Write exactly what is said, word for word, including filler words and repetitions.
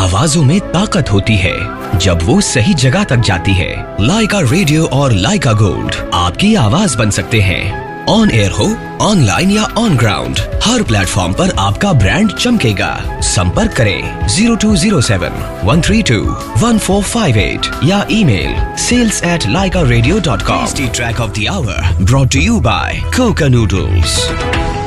आवाजों में ताकत होती है जब वो सही जगह तक जाती है। लाइका रेडियो और लाइका गोल्ड आपकी आवाज बन सकते हैं। ऑन एयर हो, ऑनलाइन या ऑन ग्राउंड, हर प्लेटफॉर्म पर आपका ब्रांड चमकेगा। संपर्क करें zero to zero seven one three to one four five eight या email sales eight Lyca radio dot com. Track of the our brought to you bye Coca noodles.